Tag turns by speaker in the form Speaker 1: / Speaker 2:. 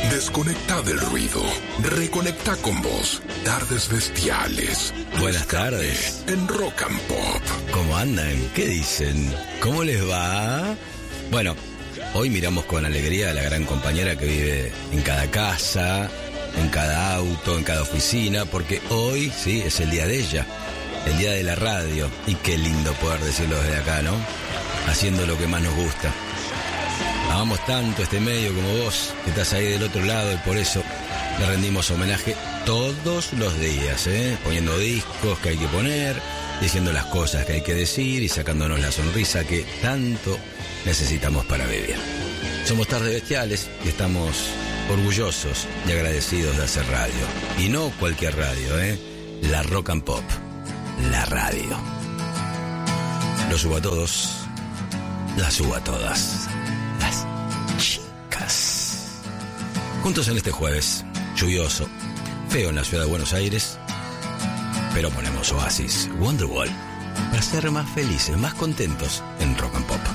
Speaker 1: Desconecta del ruido. Reconecta con vos. Tardes Bestiales.
Speaker 2: Buenas tardes.
Speaker 1: En Rock and Pop.
Speaker 2: ¿Cómo andan? ¿Qué dicen? ¿Cómo les va? Bueno, hoy miramos con alegría a la gran compañera que vive en cada casa, en cada auto, en cada oficina, porque hoy, sí, es el día de ella, el día de la radio. Y qué lindo poder decirlo desde acá, ¿no? Haciendo lo que más nos gusta. Amamos tanto este medio como vos, que estás ahí del otro lado, y por eso le rendimos homenaje todos los días, poniendo discos que hay que poner, diciendo las cosas que hay que decir y sacándonos la sonrisa que tanto necesitamos para vivir. Somos Tardes Bestiales y estamos orgullosos y agradecidos de hacer radio. Y no cualquier radio, la Rock and Pop, la radio. Lo subo a todos, la subo a todas. Las chicas. Juntos en este jueves, lluvioso, feo en la ciudad de Buenos Aires, pero ponemos Oasis, Wonderwall, para ser más felices, más contentos en Rock and Pop.